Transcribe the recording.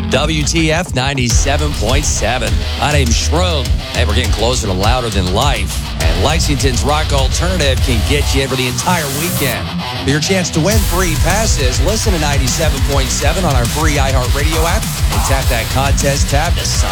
WTF 97.7. My name's Shroom. Hey, we're getting closer to Louder Than Life. And Lexington's Rock Alternative can get you for the entire weekend. For your chance to win free passes, listen to 97.7 on our free iHeartRadio app and tap that contest tab to sign